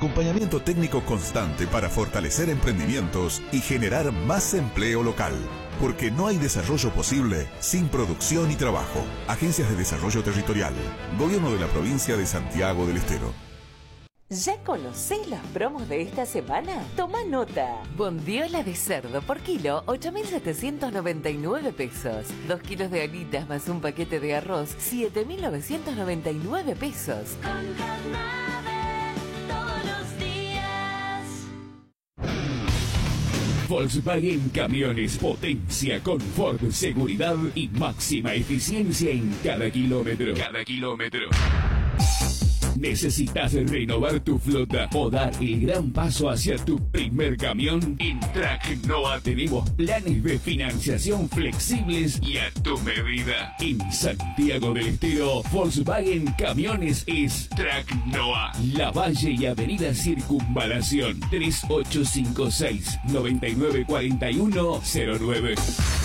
acompañamiento técnico constante para fortalecer emprendimientos y generar más empleo local. Porque no hay desarrollo posible sin producción y trabajo. Agencias de Desarrollo Territorial. Gobierno de la Provincia de Santiago del Estero. ¿Ya conocés los promos de esta semana? Toma nota. Bondiola de cerdo por kilo, 8.799 pesos. 2 kilos de alitas más un paquete de arroz, 7.999 pesos. Con Carnave, todos los días. Volkswagen Camiones, potencia, confort, seguridad y máxima eficiencia en cada kilómetro. ¿Necesitas renovar tu flota o dar el gran paso hacia tu primer camión? En Tracnoa tenemos planes de financiación flexibles y a tu medida. En Santiago del Estero, Volkswagen Camiones es Tracnoa. Lavalle y Avenida Circunvalación, 3856-994109.